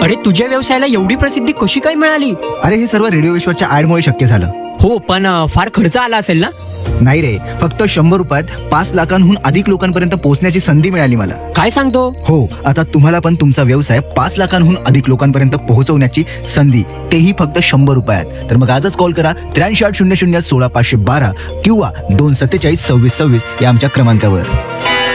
अरे तुझ्या व्यवसायाला एवढी प्रसिद्धी कशी काय मिळाली? अरे हे सर्व रेडिओ विश्वाच्या ऍडमुळे शक्य झालं. हो पण फार खर्च आला असेल ना? नाही रे, फक्त 100 रुपयात 5 लाखांहून अधिक लोकांपर्यंत पोहोचण्याची संधी मिळाली मला. काय सांगतो? हो, आता तुम्हाला पण तुमचा व्यवसाय 5 लाखांहून अधिक लोकांपर्यंत पोहोचवण्याची संधी, तेही फक्त 100 रुपयात. तर मग आजच कॉल करा 83 800 16 512 किंवा 247 26 26 या आमच्या क्रमांकावर.